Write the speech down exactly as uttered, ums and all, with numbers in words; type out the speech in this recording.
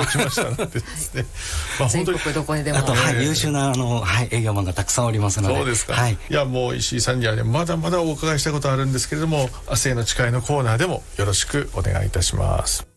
きましたのでですね、まあ、 全国どこにでもあと、はい、優秀なあの、はい、営業マンがたくさんおりますので。 そうですか、 はい、 いやもう石井さんにはねまだまだお伺いしたことあるんですけれども、明日への誓いのコーナーでもよろしくお願いいたします。